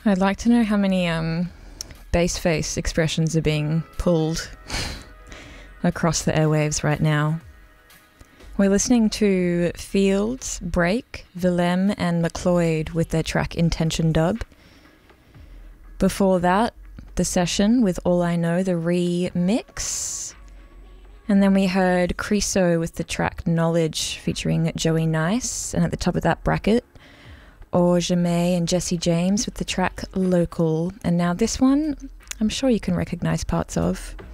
I'd like to know how many bass face expressions are being pulled across the airwaves right now. We're listening to Fields, Break, Willem and McLeod with their track Intention Dub. Before that, The Session with All I Know, the remix. And then we heard Creso with the track Knowledge featuring Joey Nice. And at the top of that bracket, Or Jamais and Jesse James with the track Local. And now this one, I'm sure you can recognise parts of.